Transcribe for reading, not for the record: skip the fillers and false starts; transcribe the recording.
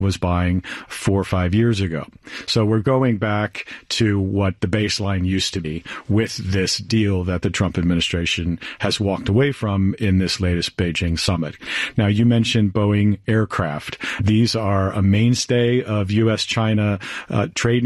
was buying 4 or 5 years ago. So we're going back to what the baseline used to be with this deal that the Trump administration has walked away from in this latest Beijing summit. Now, you mentioned Boeing aircraft. These are a mainstay of U.S.-China trade